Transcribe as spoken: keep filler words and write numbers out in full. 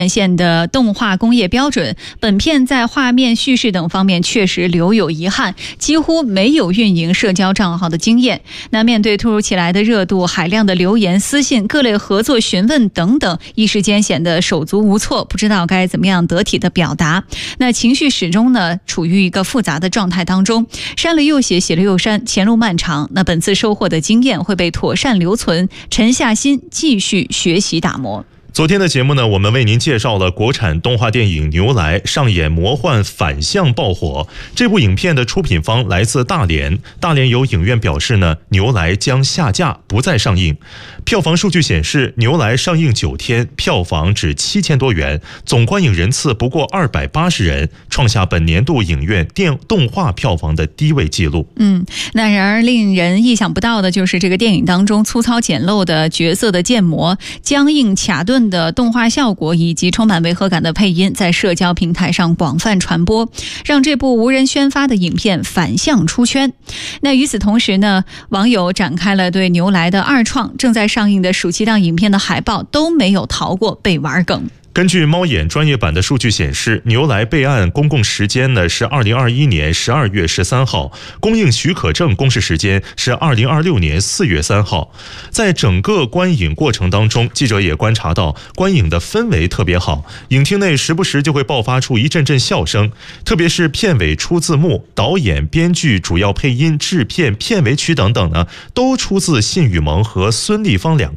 呈现的动画工业标准，本片在画面、叙事等方面确实留有遗憾，几乎没有运营社交账号的经验。那面对突如其来的热度、海量的留言、私信、各类合作询问等等，一时间显得手足无措，不知道该怎么样得体的表达。那情绪始终呢处于一个复杂的状态当中，删了又写，写了又删，前路漫长。那本次收获的经验会被妥善留存，沉下心继续学习打磨。 昨天的节目呢，我们为您介绍了国产动画电影《牛来》上演魔幻反向爆火。这部影片的出品方来自大连，大连有影院表示呢，《牛来》将下架，不再上映。票房数据显示，《牛来》上映九天，票房只七千多元，总观影人次不过二百八十人，创下本年度影院电动画票房的低位记录。 嗯，那然而令人意想不到的就是这个电影当中粗糙简陋的角色的建模、僵硬卡顿的动画效果以及充满违和感的配音在社交平台上广泛传播，让这部无人宣发的影片反向出圈。那与此同时呢，网友展开了对牛来的二创，正在上映的暑期档影片的海报都没有逃过被玩梗。 根据猫眼专业版的数据显示，牛来备案公共时间呢是二零二一年十二月十三号，公映许可证公示时间是二零二六年四月三号。在整个观影过程当中，记者也观察到观影的氛围特别好，影厅内时不时就会爆发出一阵阵笑声，特别是片尾出字幕，导演、编剧、主要配音、制片、片尾曲等等呢，都出自信宇萌和孙俪芳两